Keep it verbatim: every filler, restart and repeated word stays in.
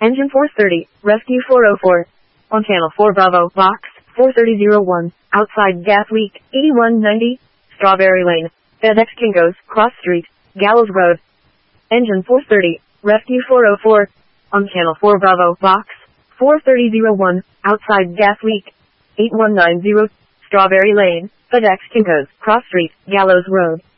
Engine four thirty, Rescue four oh four. On Channel four Bravo, Box four thirty oh one, outside gas leak, eighty-one ninety, Strawberry Lane, FedEx Kinko's, Cross Street, Gallows Road. Engine four thirty, Rescue four oh four. On Channel four Bravo, Box four thirty oh one, outside gas leak, eighty-one ninety, Strawberry Lane, FedEx Kinko's, Cross Street, Gallows Road.